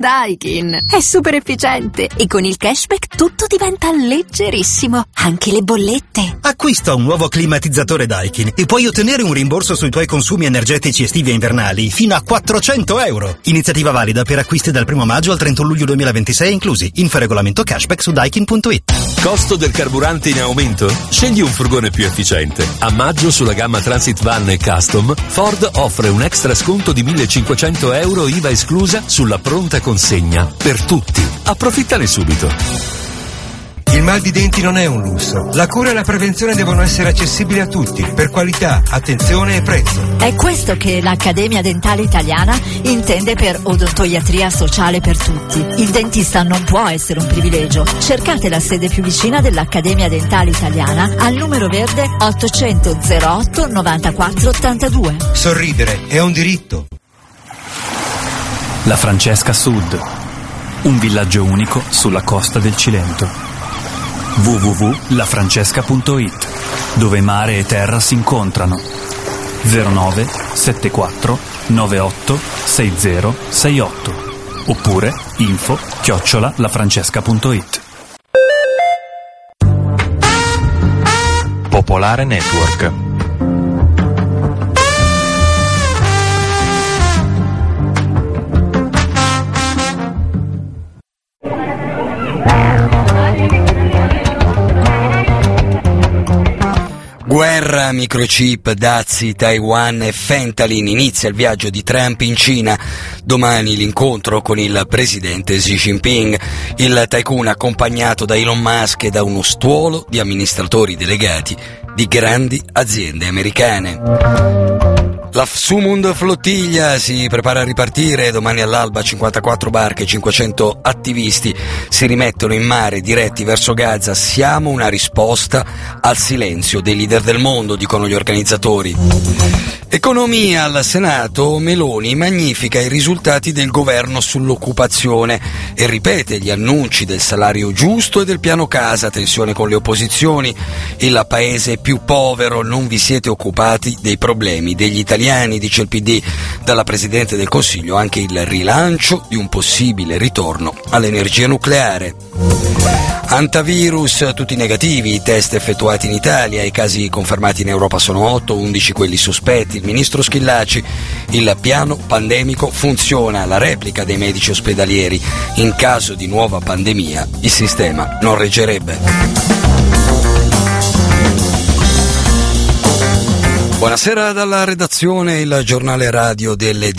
Daikin. È super efficiente e con il cashback tutto diventa leggerissimo, anche le bollette. Acquista un nuovo climatizzatore Daikin e puoi ottenere un rimborso sui tuoi consumi energetici estivi e invernali fino a €400. Iniziativa valida per acquisti dal 1 maggio al 31 luglio 2026 inclusi. Info e regolamento cashback su daikin.it. Costo del carburante in aumento? Scegli un furgone più efficiente. A maggio sulla gamma Transit Van e Custom, Ford offre un extra sconto di €1.500 IVA esclusa sulla pronta consegna per tutti. Approfittane subito. Il mal di denti non è un lusso. La cura e la prevenzione devono essere accessibili a tutti, per qualità, attenzione e prezzo. È questo che l'Accademia Dentale Italiana intende per odontoiatria sociale per tutti. Il dentista non può essere un privilegio. Cercate la sede più vicina dell'Accademia Dentale Italiana al numero verde 800 08 94 82. Sorridere è un diritto. La Francesca Sud, un villaggio unico sulla costa del Cilento. www.lafrancesca.it, dove mare e terra si incontrano. 09 74 98 60 68 oppure info@lafrancesca.it. Popolare Network. Guerra, microchip, dazi, Taiwan e Fentanyl. Inizia il viaggio di Trump in Cina. Domani l'incontro con il presidente Xi Jinping. Il tycoon accompagnato da Elon Musk e da uno stuolo di amministratori delegati di grandi aziende americane. La Sumund Flottiglia si prepara a ripartire. Domani all'alba 54 barche e 500 attivisti si rimettono in mare diretti verso Gaza. Siamo una risposta al silenzio dei leader del mondo, dicono gli organizzatori. Economia al Senato. Meloni magnifica i risultati del governo sull'occupazione e ripete gli annunci del salario giusto e del piano casa. Tensione con le opposizioni. Il paese più povero, non vi siete occupati dei problemi degli italiani, dice il PD. Dalla Presidente del Consiglio anche il rilancio di un possibile ritorno all'energia nucleare. Antivirus, tutti negativi i test effettuati in Italia, i casi confermati in Europa sono 8, 11 quelli sospetti. Il ministro Schillaci, il piano pandemico funziona, la replica dei medici ospedalieri. In caso di nuova pandemia il sistema non reggerebbe. Buonasera dalla redazione, il giornale radio delle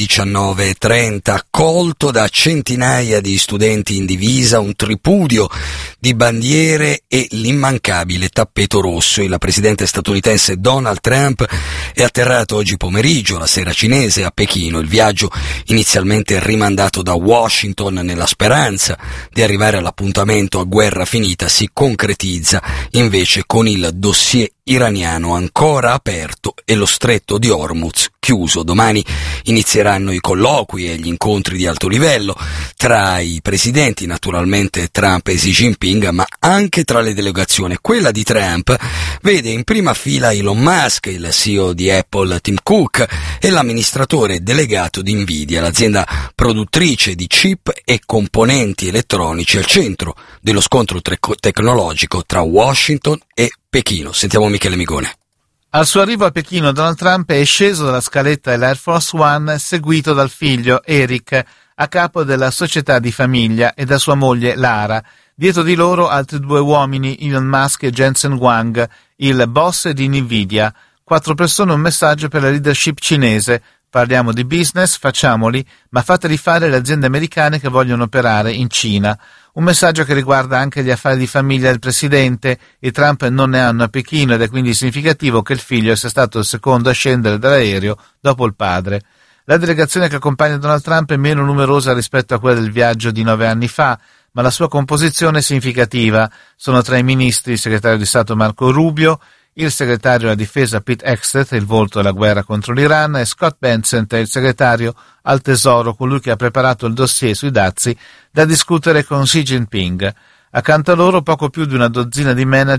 19:30, accolto da centinaia di studenti in divisa, un tripudio di bandiere e l'immancabile tappeto rosso. Il presidente statunitense Donald Trump è atterrato oggi pomeriggio, la sera cinese, a Pechino. Il viaggio, inizialmente rimandato da Washington nella speranza di arrivare all'appuntamento a guerra finita, si concretizza invece con il dossier iraniano ancora aperto e lo stretto di Hormuz chiuso. Domani inizieranno i colloqui e gli incontri di alto livello tra i presidenti, naturalmente Trump e Xi Jinping, ma anche tra le delegazioni. Quella di Trump vede in prima fila Elon Musk, il CEO di Apple Tim Cook e l'amministratore delegato di Nvidia, l'azienda produttrice di chip e componenti elettronici, al centro dello scontro tecnologico tra Washington e Pechino. Sentiamo Michele Migone. Al suo arrivo a Pechino, Donald Trump è sceso dalla scaletta dell'Air Force One seguito dal figlio Eric, a capo della società di famiglia, e da sua moglie Lara. Dietro di loro altri due uomini, Elon Musk e Jensen Huang, il boss di Nvidia. 4 persone, un messaggio per la leadership cinese. Parliamo di business, facciamoli, ma fateli fare le aziende americane che vogliono operare in Cina. Un messaggio che riguarda anche gli affari di famiglia del presidente. I Trump non ne hanno a Pechino ed è quindi significativo che il figlio sia stato il secondo a scendere dall'aereo dopo il padre. La delegazione che accompagna Donald Trump è meno numerosa rispetto a quella del viaggio di 9 anni fa, ma la sua composizione è significativa. Sono tra i ministri il segretario di Stato Marco Rubio, il segretario della difesa Pete Hegseth, il volto della guerra contro l'Iran, e Scott Bessent, il segretario al tesoro, colui che ha preparato il dossier sui dazi da discutere con Xi Jinping. Accanto a loro poco più di una dozzina di manager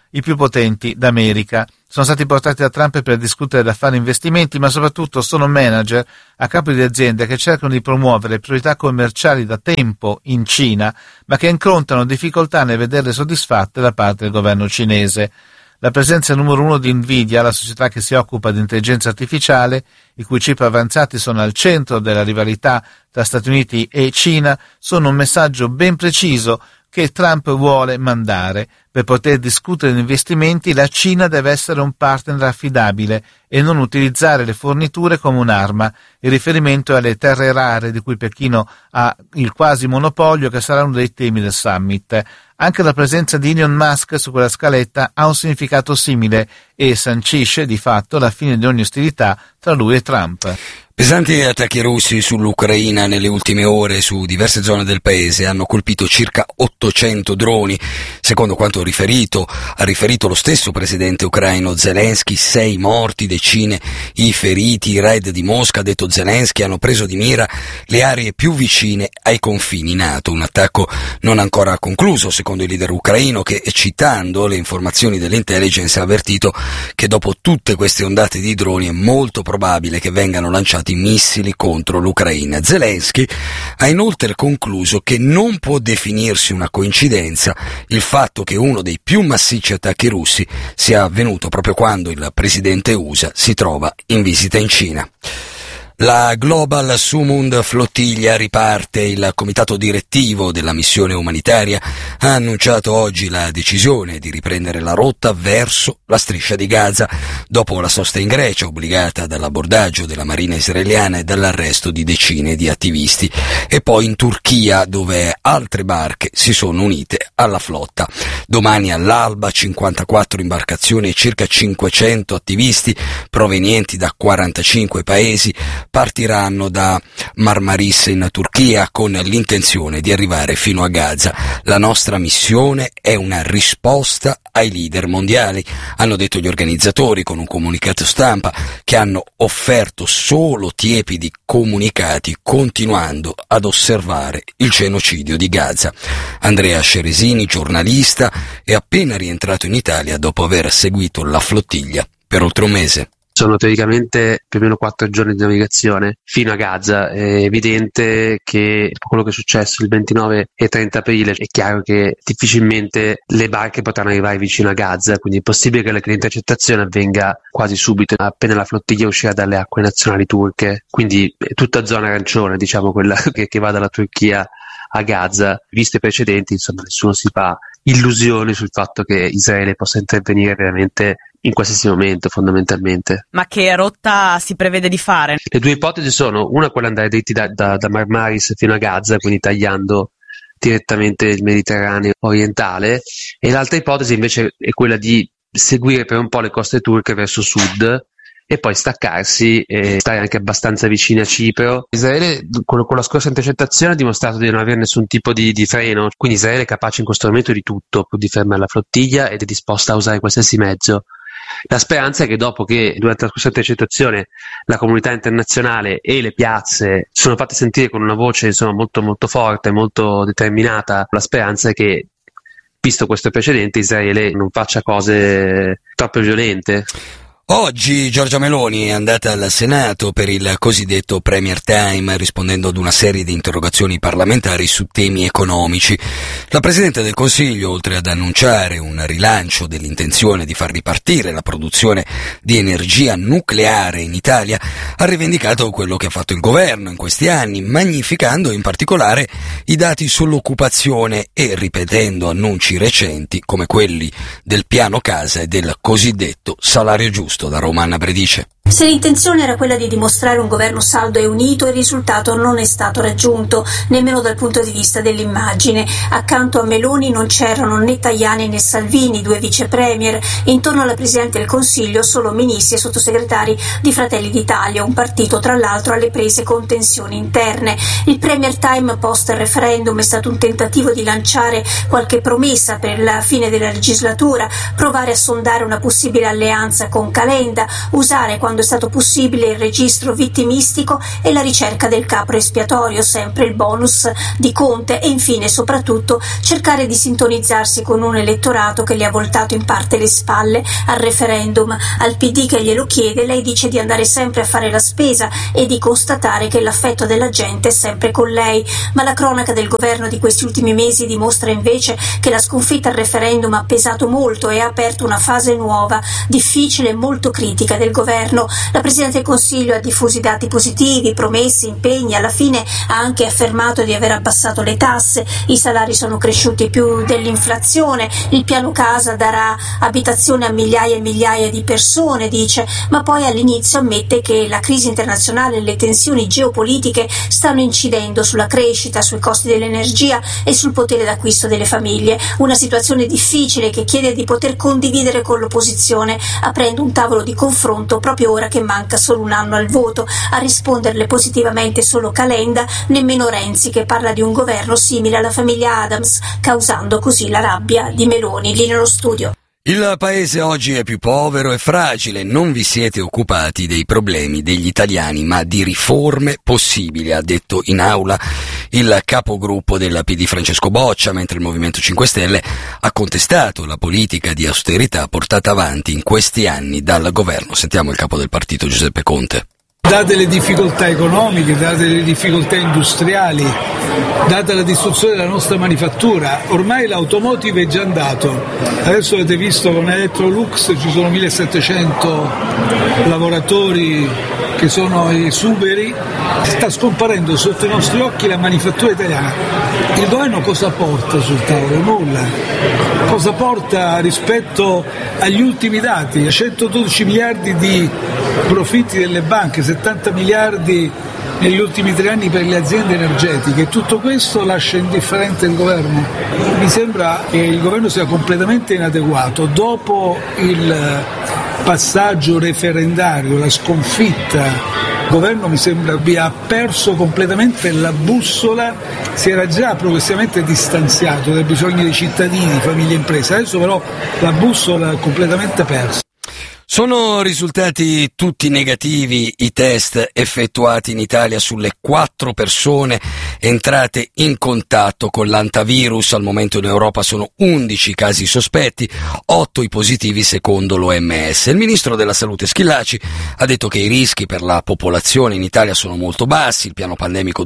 i più potenti d'America. Sono stati portati da Trump per discutere da fare investimenti, ma soprattutto sono manager a capo di aziende che cercano di promuovere priorità commerciali da tempo in Cina, ma che incontrano difficoltà nel vederle soddisfatte da parte del governo cinese. La presenza numero 1 di Nvidia, la società che si occupa di intelligenza artificiale, i cui chip avanzati sono al centro della rivalità tra Stati Uniti e Cina, sono un messaggio ben preciso che Trump vuole mandare. Per poter discutere di investimenti, la Cina deve essere un partner affidabile e non utilizzare le forniture come un'arma. Il riferimento è alle terre rare, di cui Pechino ha il quasi monopolio, che sarà uno dei temi del summit. Anche la presenza di Elon Musk su quella scaletta ha un significato simile e sancisce di fatto la fine di ogni ostilità tra lui e Trump. Pesanti attacchi russi sull'Ucraina nelle ultime ore su diverse zone del paese hanno colpito circa 800 droni. Secondo quanto ha riferito lo stesso presidente ucraino Zelensky, 6 morti, decine i feriti. I raid di Mosca, ha detto Zelensky, hanno preso di mira le aree più vicine ai confini NATO. Un attacco non ancora concluso, secondo il leader ucraino, che, citando le informazioni dell'intelligence, ha avvertito che dopo tutte queste ondate di droni è molto probabile che vengano lanciati missili contro l'Ucraina. Zelensky ha inoltre concluso che non può definirsi una coincidenza il fatto che uno dei più massicci attacchi russi sia avvenuto proprio quando il presidente USA si trova in visita in Cina. La Global Sumund Flottiglia riparte. Il comitato direttivo della missione umanitaria ha annunciato oggi la decisione di riprendere la rotta verso la striscia di Gaza, dopo la sosta in Grecia obbligata dall'abbordaggio della marina israeliana e dall'arresto di decine di attivisti, e poi in Turchia, dove altre barche si sono unite alla flotta. Domani all'alba 54 imbarcazioni e circa 500 attivisti provenienti da 45 paesi partiranno da Marmaris in Turchia con l'intenzione di arrivare fino a Gaza. La nostra missione è una risposta ai leader mondiali, hanno detto gli organizzatori con un comunicato stampa, che hanno offerto solo tiepidi comunicati, continuando ad osservare il genocidio di Gaza. Andrea Ceresini, giornalista, è appena rientrato in Italia dopo aver seguito la flottiglia per oltre un mese. Sono teoricamente più o meno 4 giorni di navigazione fino a Gaza. È evidente che quello che è successo il 29 e 30 aprile è chiaro che difficilmente le barche potranno arrivare vicino a Gaza, quindi è possibile che l'intercettazione avvenga quasi subito, appena la flottiglia uscirà dalle acque nazionali turche, quindi è tutta zona arancione, diciamo, quella che va dalla Turchia a Gaza. Visti i precedenti, insomma, nessuno si fa illusioni sul fatto che Israele possa intervenire veramente in qualsiasi momento, fondamentalmente. Ma che rotta si prevede di fare? Le due ipotesi sono: una, quella andare dritti da Marmaris fino a Gaza, quindi tagliando direttamente il Mediterraneo orientale, e l'altra ipotesi invece è quella di seguire per un po' le coste turche verso sud e poi staccarsi e stare anche abbastanza vicini a Cipro. Israele con la scorsa intercettazione ha dimostrato di non avere nessun tipo di freno, quindi Israele è capace in questo momento di tutto pur di fermare la flottiglia ed è disposta a usare qualsiasi mezzo. La speranza è che dopo che durante la scorsa intercettazione la comunità internazionale e le piazze sono fatte sentire con una voce, insomma, molto molto forte, molto determinata, la speranza è che, visto questo precedente, Israele non faccia cose troppo violente. Oggi Giorgia Meloni è andata al Senato per il cosiddetto Premier Time, rispondendo ad una serie di interrogazioni parlamentari su temi economici. La Presidente del Consiglio, oltre ad annunciare un rilancio dell'intenzione di far ripartire la produzione di energia nucleare in Italia, ha rivendicato quello che ha fatto il governo in questi anni, magnificando in particolare i dati sull'occupazione e ripetendo annunci recenti come quelli del piano casa e del cosiddetto salario giusto. Da Roma, Anna Bredice. Se l'intenzione era quella di dimostrare un governo saldo e unito, il risultato non è stato raggiunto, nemmeno dal punto di vista dell'immagine. Accanto a Meloni non c'erano né Tajani né Salvini, 2 vice premier. Intorno alla Presidente del Consiglio solo ministri e sottosegretari di Fratelli d'Italia, un partito tra l'altro alle prese con tensioni interne. Il Premier Time post referendum è stato un tentativo di lanciare qualche promessa per la fine della legislatura, provare a sondare una possibile alleanza con Calenda Calenda, usare quando è stato possibile il registro vittimistico e la ricerca del capro espiatorio, sempre il bonus di Conte, e infine soprattutto cercare di sintonizzarsi con un elettorato che le ha voltato in parte le spalle al referendum. Al PD che glielo chiede, lei dice di andare sempre a fare la spesa e di constatare che l'affetto della gente è sempre con lei, ma la cronaca del governo di questi ultimi mesi dimostra invece che la sconfitta al referendum ha pesato molto e ha aperto una fase nuova, difficile e molto critica del governo. La Presidente del Consiglio ha diffuso i dati positivi, promessi, impegni, alla fine ha anche affermato di aver abbassato le tasse, i salari sono cresciuti più dell'inflazione, il piano casa darà abitazione a migliaia e migliaia di persone, dice, ma poi all'inizio ammette che la crisi internazionale e le tensioni geopolitiche stanno incidendo sulla crescita, sui costi dell'energia e sul potere d'acquisto delle famiglie. Una situazione difficile che chiede di poter condividere con l'opposizione, aprendo un tavolo di confronto proprio ora che manca solo un anno al voto. A risponderle positivamente solo Calenda, nemmeno Renzi, che parla di un governo simile alla famiglia Adams, causando così la rabbia di Meloni. Lì nello studio. Il paese oggi è più povero e fragile, non vi siete occupati dei problemi degli italiani, ma di riforme possibili, ha detto in aula il capogruppo della PD Francesco Boccia, mentre il Movimento 5 Stelle ha contestato la politica di austerità portata avanti in questi anni dal governo. Sentiamo il capo del partito Giuseppe Conte. Date le difficoltà economiche, date le difficoltà industriali, data la distruzione della nostra manifattura, ormai l'automotive è già andato. Adesso avete visto con Electrolux ci sono 1700 lavoratori che sono esuberi, sta scomparendo sotto i nostri occhi la manifattura italiana. Il governo cosa porta sul tavolo? Nulla. Cosa porta rispetto agli ultimi dati? 112 miliardi di profitti delle banche, 70 miliardi negli ultimi 3 anni per le aziende energetiche. Tutto questo lascia indifferente il governo. Mi sembra che il governo sia completamente inadeguato. Dopo il passaggio referendario, la sconfitta, il governo mi sembra abbia perso completamente la bussola, si era già progressivamente distanziato dai bisogni dei cittadini, famiglie e imprese, adesso però la bussola è completamente persa. Sono risultati tutti negativi i test effettuati in Italia sulle 4 persone entrate in contatto con l'antivirus. Al momento in Europa sono 11 casi sospetti, 8 i positivi secondo l'OMS. Il ministro della Salute Schillaci ha detto che i rischi per la popolazione in Italia sono molto bassi, il piano pandemico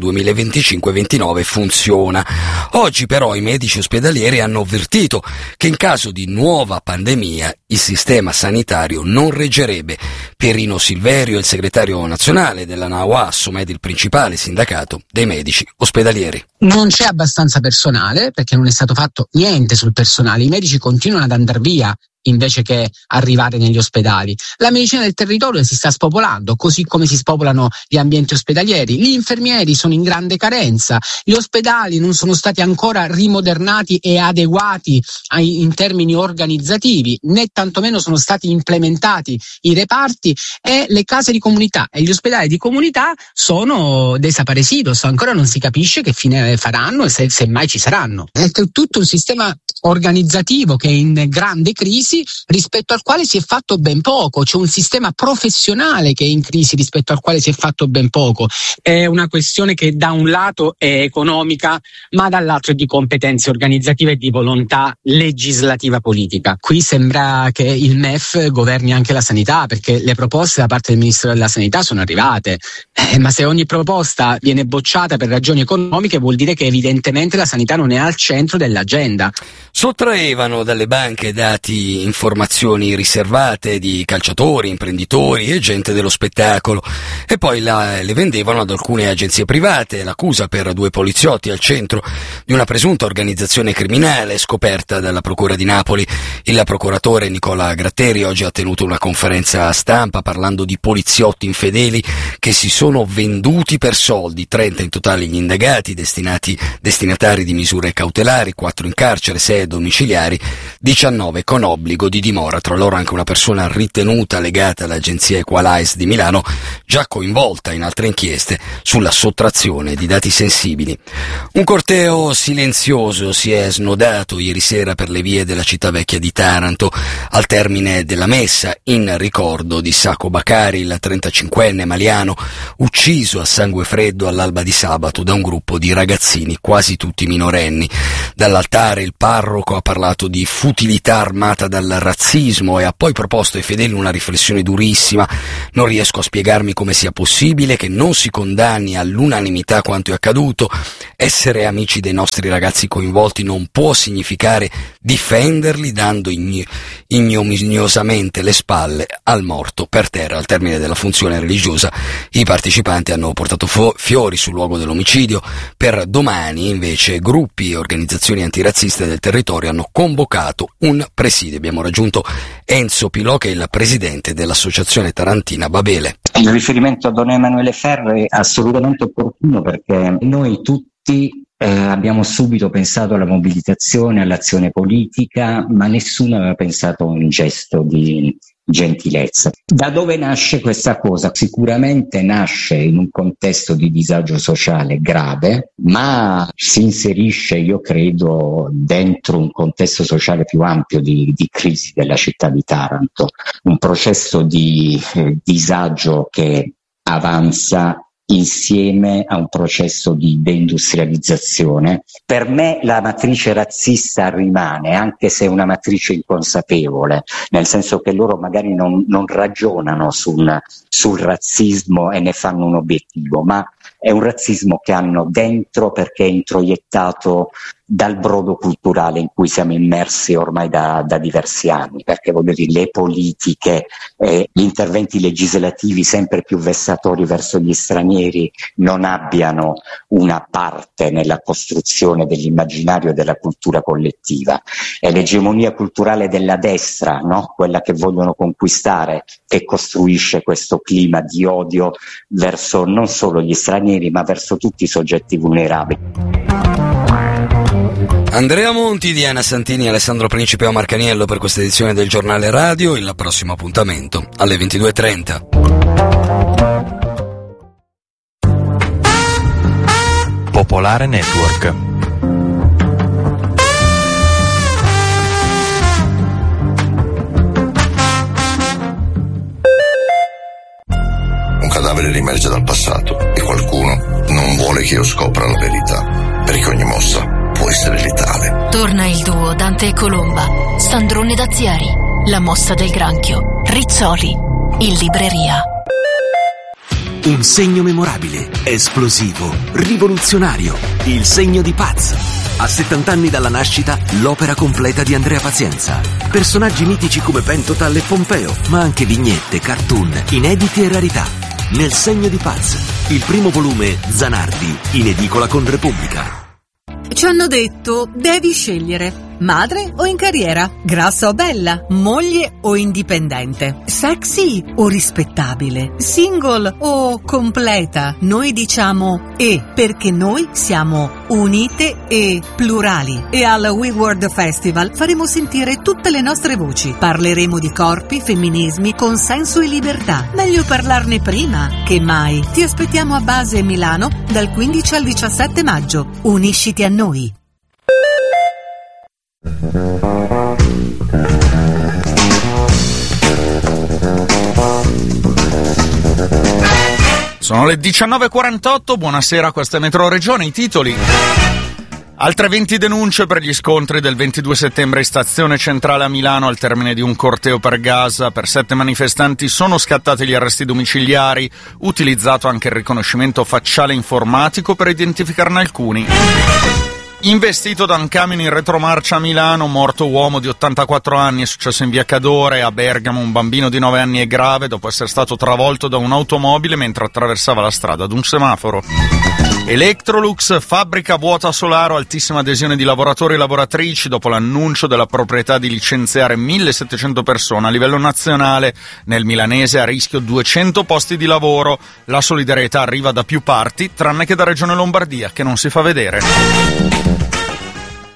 2025-29 funziona. Oggi però i medici ospedalieri hanno avvertito che in caso di nuova pandemia il sistema sanitario non reggerebbe. Pierino Silverio, il segretario nazionale della NAOAS, ed il principale sindacato dei medici ospedalieri. Non c'è abbastanza personale perché non è stato fatto niente sul personale, i medici continuano ad andare via invece che arrivare negli ospedali. La medicina del territorio si sta spopolando, così come si spopolano gli ambienti ospedalieri. Gli infermieri sono in grande carenza, gli ospedali non sono stati ancora rimodernati e adeguati in termini organizzativi, né tantomeno sono stati implementati i reparti, e le case di comunità e gli ospedali di comunità sono desaparecidos, ancora non si capisce che fine faranno e se mai ci saranno. È tutto un sistema organizzativo che è in grande crisi, rispetto al quale si è fatto ben poco. C'è un sistema professionale che è in crisi rispetto al quale si è fatto ben poco. È una questione che da un lato è economica, ma dall'altro è di competenze organizzative e di volontà legislativa politica. Qui sembra che il MEF governi anche la sanità, perché le proposte da parte del Ministro della Sanità sono arrivate, ma se ogni proposta viene bocciata per ragioni economiche vuol dire che evidentemente la sanità non è al centro dell'agenda. Sottraevano dalle banche dati, informazioni riservate di calciatori, imprenditori e gente dello spettacolo e poi le vendevano ad alcune agenzie private. L'accusa per 2 poliziotti al centro di una presunta organizzazione criminale scoperta dalla Procura di Napoli. Il procuratore Nicola Gratteri oggi ha tenuto una conferenza stampa parlando di poliziotti infedeli che si sono venduti per soldi. 30 in totale gli indagati, destinatari di misure cautelari, 4 in carcere, 6 agenzie domiciliari, 19 con obbligo di dimora, tra loro anche una persona ritenuta legata all'agenzia Equalize di Milano, già coinvolta in altre inchieste sulla sottrazione di dati sensibili. Un corteo silenzioso si è snodato ieri sera per le vie della città vecchia di Taranto al termine della messa in ricordo di Sacco Bacari, il 35enne maliano ucciso a sangue freddo all'alba di sabato da un gruppo di ragazzini, quasi tutti minorenni. Dall'altare il parroco ha parlato di futilità armata dal razzismo e ha poi proposto ai fedeli una riflessione durissima: non riesco a spiegarmi come sia possibile che non si condanni all'unanimità quanto è accaduto. Essere amici dei nostri ragazzi coinvolti non può significare difenderli dando ignominiosamente le spalle al morto per terra. Al termine della funzione religiosa i partecipanti hanno portato fiori sul luogo dell'omicidio. Per domani invece gruppi e organizzazioni antirazziste del territorio hanno convocato un presidio. Abbiamo raggiunto Enzo Pilò, che è il presidente dell'associazione tarantina Babele. Il riferimento a Don Emanuele Ferri è assolutamente opportuno, perché noi tutti abbiamo subito pensato alla mobilitazione, all'azione politica, ma nessuno aveva pensato a un gesto di gentilezza. Da dove nasce questa cosa? Sicuramente nasce in un contesto di disagio sociale grave, ma si inserisce, io credo, dentro un contesto sociale più ampio di crisi della città di Taranto, un processo di disagio che avanza insieme a un processo di deindustrializzazione. Per me la matrice razzista rimane, anche se è una matrice inconsapevole, nel senso che loro magari non ragionano sul razzismo e ne fanno un obiettivo, ma è un razzismo che hanno dentro perché è introiettato dal brodo culturale in cui siamo immersi ormai da diversi anni, perché voglio dire, le politiche e gli interventi legislativi sempre più vessatori verso gli stranieri non abbiano una parte nella costruzione dell'immaginario e della cultura collettiva. È l'egemonia culturale della destra, no? Quella che vogliono conquistare, che costruisce questo clima di odio verso non solo gli stranieri, ma verso tutti i soggetti vulnerabili. Andrea Monti, Diana Santini, Alessandro Principe o Marcaniello per questa edizione del Giornale Radio. Il prossimo appuntamento alle 22:30. Popolare Network. Un cadavere riemerge dal passato e qualcuno non vuole che io scopra la verità, perché ogni mossa può essere letale. Torna il duo Dante e Colomba, Sandrone Dazieri, La mossa del granchio, Rizzoli, in libreria. Un segno memorabile, esplosivo, rivoluzionario, il segno di Paz. A 70 anni dalla nascita, l'opera completa di Andrea Pazienza. Personaggi mitici come Pentotal e Pompeo, ma anche vignette, cartoon, inediti e rarità. Nel segno di Paz, il primo volume Zanardi, in edicola con Repubblica. Ci hanno detto, devi scegliere, madre o in carriera, grassa o bella, moglie o indipendente, sexy o rispettabile, single o completa. Noi diciamo E, perché noi siamo unite e plurali. E al We World Festival faremo sentire tutte le nostre voci. Parleremo di corpi, femminismi, consenso e libertà. Meglio parlarne prima che mai. Ti aspettiamo a Base Milano dal 15 al 17 maggio. Unisciti a noi. Sono le 19:48, buonasera, questa è Metro Regione, i titoli. Altre 20 denunce per gli scontri del 22 settembre in stazione centrale a Milano al termine di un corteo per gas. Per 7 manifestanti sono scattati gli arresti domiciliari, utilizzato anche il riconoscimento facciale informatico per identificarne alcuni. Investito da un camion in retromarcia a Milano, morto uomo di 84 anni, è successo in via Cadore. A Bergamo un bambino di 9 anni è grave dopo essere stato travolto da un'automobile mentre attraversava la strada ad un semaforo. Electrolux, fabbrica vuota a Solaro, altissima adesione di lavoratori e lavoratrici dopo l'annuncio della proprietà di licenziare 1700 persone a livello nazionale. Nel milanese a rischio 200 posti di lavoro. La solidarietà arriva da più parti, tranne che da Regione Lombardia, che non si fa vedere.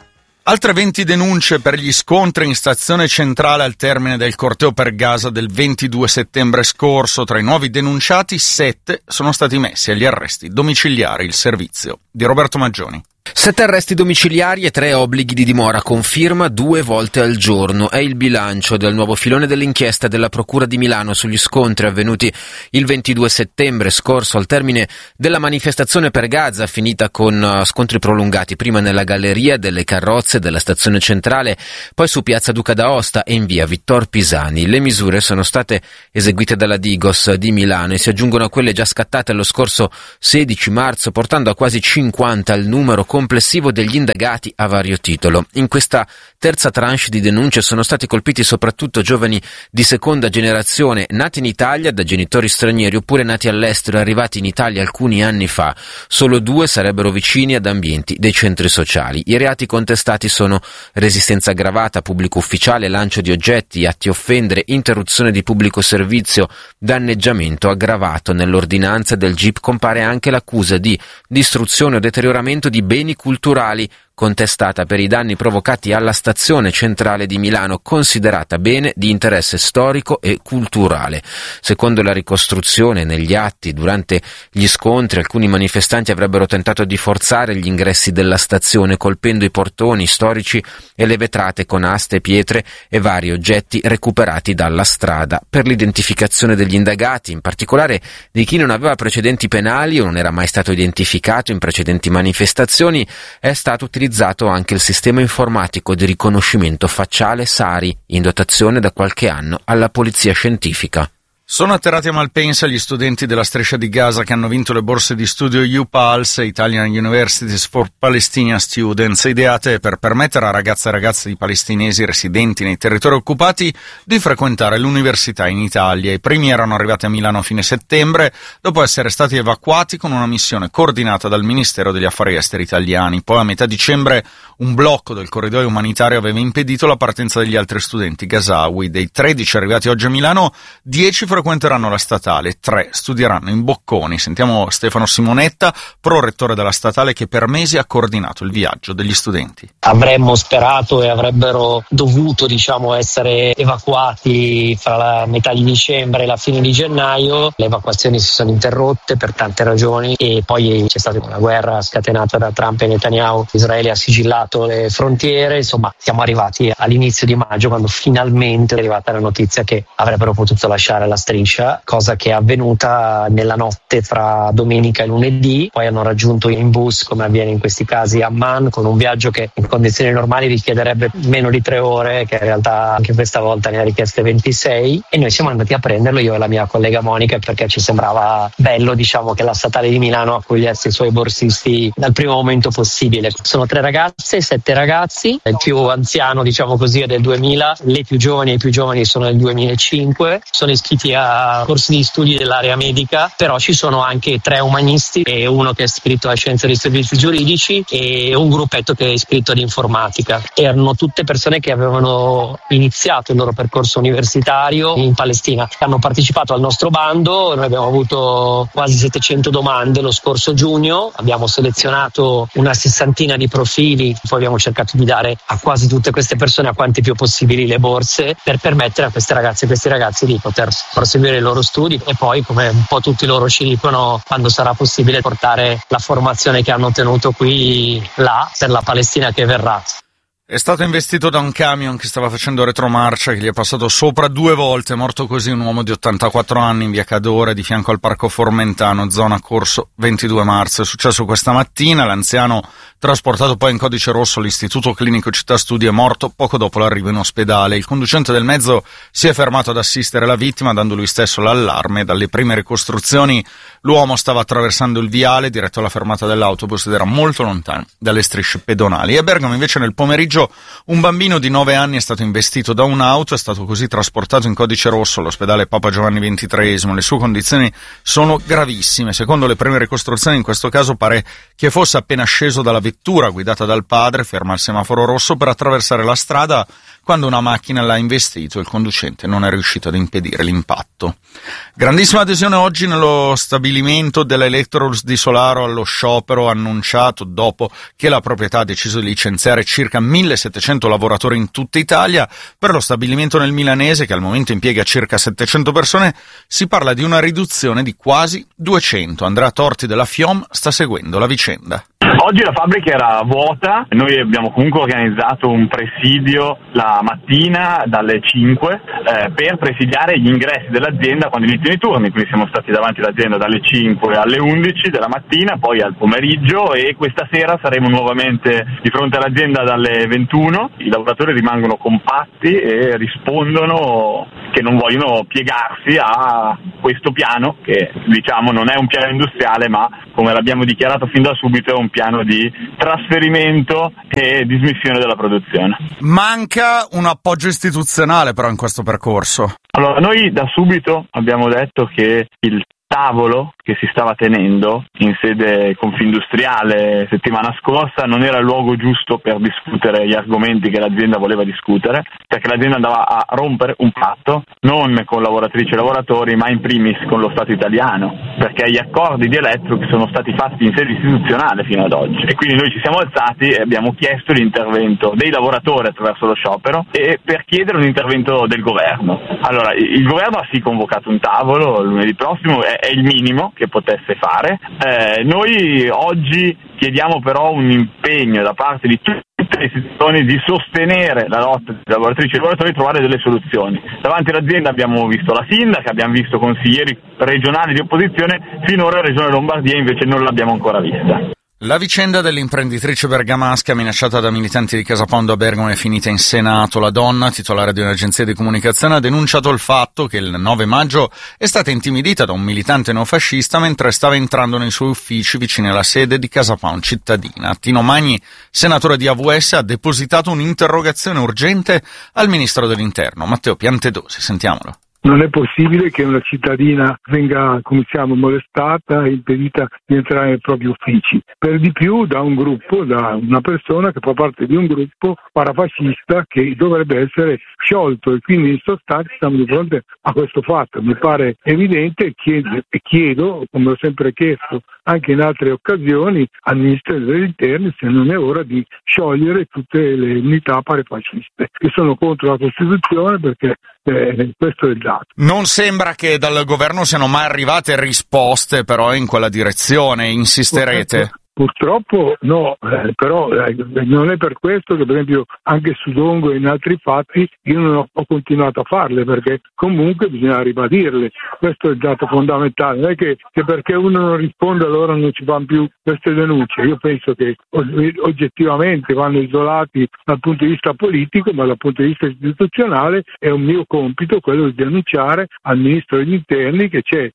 Altre 20 denunce per gli scontri in stazione centrale al termine del corteo per Gaza del 22 settembre scorso. Tra i nuovi denunciati, 7 sono stati messi agli arresti domiciliari. Il servizio di Roberto Maggioni. 7 arresti domiciliari e 3 obblighi di dimora con firma 2 volte al giorno. È il bilancio del nuovo filone dell'inchiesta della Procura di Milano sugli scontri avvenuti il 22 settembre scorso al termine della manifestazione per Gaza, finita con scontri prolungati prima nella galleria delle carrozze della stazione centrale, poi su piazza Duca d'Aosta e in via Vittor Pisani. Le misure sono state eseguite dalla Digos di Milano e si aggiungono a quelle già scattate lo scorso 16 marzo, portando a quasi 50 il numero complessivo degli indagati a vario titolo. In questa terza tranche di denunce sono stati colpiti soprattutto giovani di seconda generazione, nati in Italia da genitori stranieri oppure nati all'estero e arrivati in Italia alcuni anni fa. Solo 2 sarebbero vicini ad ambienti dei centri sociali. I reati contestati sono resistenza aggravata, pubblico ufficiale, lancio di oggetti, atti a offendere, interruzione di pubblico servizio, danneggiamento aggravato. Nell'ordinanza del GIP compare anche l'accusa di distruzione o deterioramento di beni culturali contestata per i danni provocati alla stazione centrale di Milano, considerata bene di interesse storico e culturale. Secondo la ricostruzione negli atti, durante gli scontri alcuni manifestanti avrebbero tentato di forzare gli ingressi della stazione colpendo i portoni storici e le vetrate con aste, pietre e vari oggetti recuperati dalla strada. Per l'identificazione degli indagati, in particolare di chi non aveva precedenti penali o non era mai stato identificato in precedenti manifestazioni, è stato utilizzato anche il sistema informatico di riconoscimento facciale SARI, in dotazione da qualche anno alla polizia scientifica. Sono atterrati a Malpensa gli studenti della Striscia di Gaza che hanno vinto le borse di studio UPALS, Italian Universities for Palestinian Students, ideate per permettere a ragazze e ragazzi di palestinesi residenti nei territori occupati di frequentare l'università in Italia. I primi erano arrivati a Milano a fine settembre, dopo essere stati evacuati con una missione coordinata dal Ministero degli Affari Esteri italiani. Poi a metà dicembre un blocco del corridoio umanitario aveva impedito la partenza degli altri studenti gazawi. Dei 13 arrivati oggi a Milano, 10 frequenteranno la statale, 3 studieranno in Bocconi. Sentiamo Stefano Simonetta, prorettore della statale, che per mesi ha coordinato il viaggio degli studenti. Avremmo sperato e avrebbero dovuto, essere evacuati fra la metà di dicembre e la fine di gennaio. Le evacuazioni si sono interrotte per tante ragioni e poi c'è stata una guerra scatenata da Trump e Netanyahu. Israele ha sigillato le frontiere, insomma siamo arrivati all'inizio di maggio quando finalmente è arrivata la notizia che avrebbero potuto lasciare la striscia, cosa che è avvenuta nella notte fra domenica e lunedì. Poi hanno raggiunto in bus, come avviene in questi casi, Amman, con un viaggio che in condizioni normali richiederebbe meno di 3 ore, che in realtà anche questa volta ne ha richieste 26, e noi siamo andati a prenderlo, io e la mia collega Monica, perché ci sembrava bello che la statale di Milano accogliesse i suoi borsisti dal primo momento possibile. Sono 3 ragazze e 7 ragazzi, il più anziano è del 2000, le più giovani e i più giovani sono del 2005, sono iscritti a corsi di studi dell'area medica, però ci sono anche 3 umanisti e uno che è iscritto a scienze dei servizi giuridici e un gruppetto che è iscritto ad informatica. Erano tutte persone che avevano iniziato il loro percorso universitario in Palestina, hanno partecipato al nostro bando. Noi abbiamo avuto quasi 700 domande lo scorso giugno, abbiamo selezionato una 60ina di profili, poi abbiamo cercato di dare a quasi tutte queste persone, a quanti più possibili, le borse per permettere a queste ragazze e questi ragazzi di poter proseguire i loro studi e poi, come un po' tutti loro ci dicono, quando sarà possibile portare la formazione che hanno ottenuto qui là per la Palestina che verrà. È stato investito da un camion che stava facendo retromarcia, che gli è passato sopra 2 volte. È morto così un uomo di 84 anni in via Cadore, di fianco al Parco Formentano, zona Corso 22 marzo. È successo questa mattina. L'anziano, trasportato poi in codice rosso all'Istituto Clinico Città Studi, è morto poco dopo l'arrivo in ospedale. Il conducente del mezzo si è fermato ad assistere la vittima, dando lui stesso l'allarme. Dalle prime ricostruzioni l'uomo stava attraversando il viale diretto alla fermata dell'autobus ed era molto lontano dalle strisce pedonali. E a Bergamo invece nel pomeriggio un bambino di 9 anni è stato investito da un'auto, è stato così trasportato in codice rosso all'ospedale Papa Giovanni XXIII. Le sue condizioni sono gravissime. Secondo le prime ricostruzioni, in questo caso pare che fosse appena sceso dalla vettura guidata dal padre, ferma al semaforo rosso per attraversare la strada quando una macchina l'ha investito e il conducente non è riuscito ad impedire l'impatto. Grandissima adesione oggi nello stabilimento dell'Electrolux di Solaro allo sciopero annunciato dopo che la proprietà ha deciso di licenziare circa 1700 lavoratori in tutta Italia. Per lo stabilimento nel milanese, che al momento impiega circa 700 persone, si parla di una riduzione di quasi 200. Andrea Torti della FIOM sta seguendo la vicenda. Oggi la fabbrica era vuota, noi abbiamo comunque organizzato un presidio la mattina dalle 5 per presidiare gli ingressi dell'azienda quando iniziano i turni, quindi siamo stati davanti all'azienda dalle 5 alle 11 della mattina, poi al pomeriggio, e questa sera saremo nuovamente di fronte all'azienda dalle 21. I lavoratori rimangono compatti e rispondono che non vogliono piegarsi a questo piano, che diciamo non è un piano industriale, ma come l'abbiamo dichiarato fin da subito è un piano di trasferimento e dismissione della produzione. Manca un appoggio istituzionale però in questo percorso. Allora, noi da subito abbiamo detto che il tavolo che si stava tenendo in sede Confindustriale settimana scorsa non era il luogo giusto per discutere gli argomenti che l'azienda voleva discutere, perché l'azienda andava a rompere un patto non con lavoratrici e lavoratori, ma in primis con lo Stato italiano, perché gli accordi di Electrolux sono stati fatti in sede istituzionale fino ad oggi, e quindi noi ci siamo alzati e abbiamo chiesto l'intervento dei lavoratori attraverso lo sciopero e per chiedere un intervento del governo. Allora, il governo ha sì convocato un tavolo lunedì prossimo, è il minimo che potesse fare. Noi oggi chiediamo però un impegno da parte di tutte le istituzioni di sostenere la lotta dei lavoratrici e lavoratori e trovare delle soluzioni. Davanti all'azienda abbiamo visto la sindaca, abbiamo visto consiglieri regionali di opposizione, finora la Regione Lombardia invece non l'abbiamo ancora vista. La vicenda dell'imprenditrice bergamasca minacciata da militanti di Casa Pound a Bergamo è finita in Senato. La donna, titolare di un'agenzia di comunicazione, ha denunciato il fatto che il 9 maggio è stata intimidita da un militante neofascista mentre stava entrando nei suoi uffici vicini alla sede di Casa Pound cittadina. Tino Magni, senatore di AVS, ha depositato un'interrogazione urgente al ministro dell'Interno, Matteo Piantedosi. Sentiamolo. Non è possibile che una cittadina venga, molestata e impedita di entrare nei propri uffici. Per di più da un gruppo, da una persona che fa parte di un gruppo parafascista che dovrebbe essere sciolto, e quindi in sostanza siamo di fronte a questo fatto. Mi pare evidente e chiedo, come ho sempre chiesto anche in altre occasioni, al Ministero degli Interni se non è ora di sciogliere tutte le unità parafasciste che sono contro la Costituzione, perché questo è il dato. Non sembra che dal governo siano mai arrivate risposte però in quella direzione, insisterete? Purtroppo no, però non è per questo che per esempio anche su Dongo e in altri fatti io non ho continuato a farle, perché comunque bisogna ribadirle, questo è il dato fondamentale, non è che perché uno non risponde allora non ci fanno più queste denunce. Io penso che oggettivamente vanno isolati dal punto di vista politico, ma dal punto di vista istituzionale è un mio compito quello di denunciare al Ministro degli Interni che c'è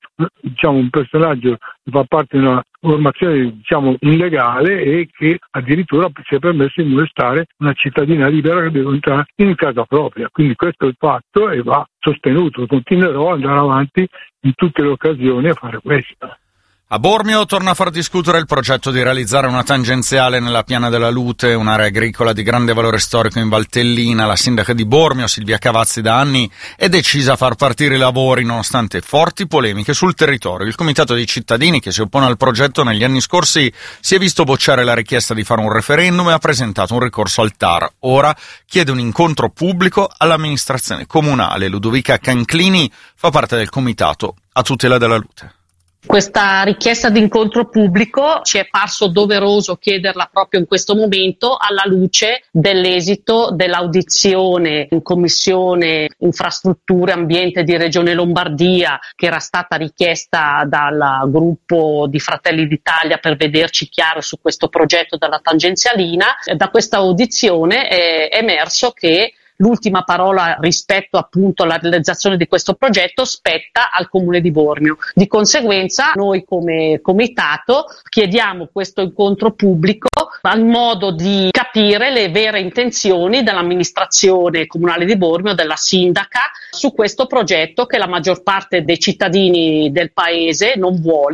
un personaggio che fa parte di una formazione illegale e che addirittura si è permesso di molestare una cittadina libera che deve entrare in casa propria. Quindi questo è il fatto e va sostenuto. Continuerò ad andare avanti in tutte le occasioni a fare questo. A Bormio torna a far discutere il progetto di realizzare una tangenziale nella Piana della Lute, un'area agricola di grande valore storico in Valtellina. La sindaca di Bormio, Silvia Cavazzi, da anni è decisa a far partire i lavori nonostante forti polemiche sul territorio. Il comitato dei cittadini che si oppone al progetto negli anni scorsi si è visto bocciare la richiesta di fare un referendum e ha presentato un ricorso al TAR. Ora chiede un incontro pubblico all'amministrazione comunale. Ludovica Canclini fa parte del comitato a tutela della Lute. Questa richiesta di incontro pubblico ci è parso doveroso chiederla proprio in questo momento, alla luce dell'esito dell'audizione in Commissione Infrastrutture Ambiente di Regione Lombardia, che era stata richiesta dal gruppo di Fratelli d'Italia per vederci chiaro su questo progetto della tangenzialina. Da questa audizione è emerso che l'ultima parola rispetto appunto alla realizzazione di questo progetto spetta al Comune di Bormio. Di conseguenza noi come comitato chiediamo questo incontro pubblico al modo di capire le vere intenzioni dell'amministrazione comunale di Bormio, della sindaca, su questo progetto che la maggior parte dei cittadini del paese non vuole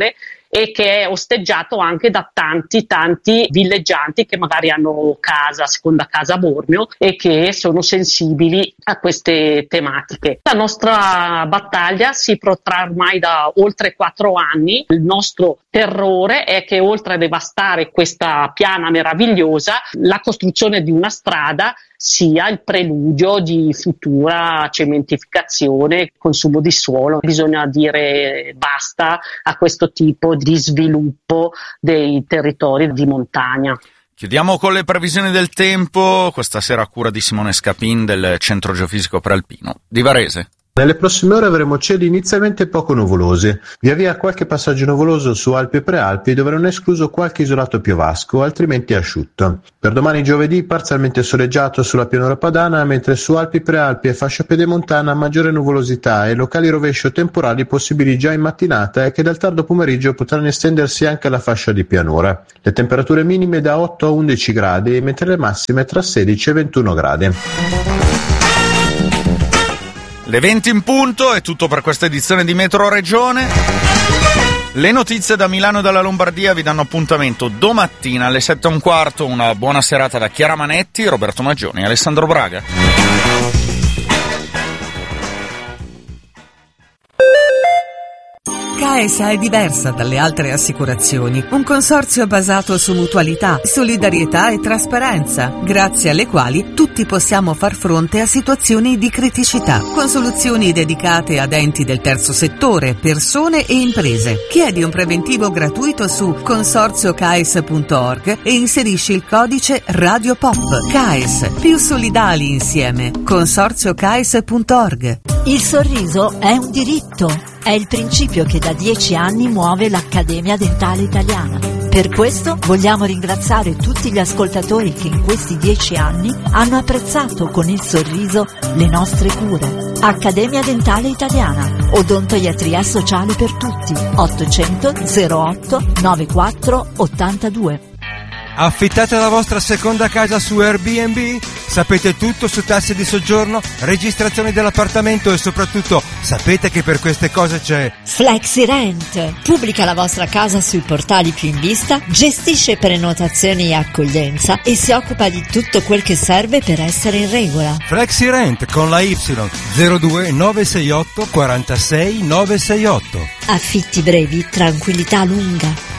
e che è osteggiato anche da tanti villeggianti che magari hanno seconda casa a Bormio e che sono sensibili a queste tematiche. La nostra battaglia si protrarrà ormai da oltre 4 anni. Il nostro terrore è che oltre a devastare questa piana meravigliosa, la costruzione di una strada sia il preludio di futura cementificazione, consumo di suolo. Bisogna dire basta a questo tipo di sviluppo dei territori di montagna. Chiudiamo con le previsioni del tempo, questa sera a cura di Simone Scapin del Centro Geofisico Prealpino di Varese. Nelle prossime ore avremo cieli inizialmente poco nuvolosi, via via qualche passaggio nuvoloso su Alpi e Prealpi, dove non è escluso qualche isolato piovasco, altrimenti asciutto. Per domani giovedì parzialmente soleggiato sulla pianura padana, mentre su Alpi, Prealpi e fascia pedemontana maggiore nuvolosità e locali rovescio temporali possibili già in mattinata e che dal tardo pomeriggio potranno estendersi anche alla fascia di pianura. Le temperature minime da 8 a 11 gradi, mentre le massime tra 16 e 21 gradi. Le 20 in punto, è tutto per questa edizione di Metro Regione. Le notizie da Milano e dalla Lombardia vi danno appuntamento domattina alle 7:15. Una buona serata da Chiara Manetti, Roberto Maggioni e Alessandro Braga. CAESA è diversa dalle altre assicurazioni, un consorzio basato su mutualità, solidarietà e trasparenza, grazie alle quali tutti possiamo far fronte a situazioni di criticità, con soluzioni dedicate ad enti del terzo settore, persone e imprese. Chiedi un preventivo gratuito su consorziocaes.org e inserisci il codice RadioPop. CAES, più solidali insieme. consorziocaes.org. Il sorriso è un diritto. È il principio che da 10 anni muove l'Accademia Dentale Italiana. Per questo vogliamo ringraziare tutti gli ascoltatori che in questi 10 anni hanno apprezzato con il sorriso le nostre cure. Accademia Dentale Italiana, odontoiatria sociale per tutti. 800 08 94 82. Affittate la vostra seconda casa su Airbnb? Sapete tutto su tasse di soggiorno, registrazioni dell'appartamento e soprattutto sapete che per queste cose c'è FlexiRent. Pubblica la vostra casa sui portali più in vista, gestisce prenotazioni e accoglienza e si occupa di tutto quel che serve per essere in regola. FlexiRent con la Y 02 968 46 968. Affitti brevi, tranquillità lunga.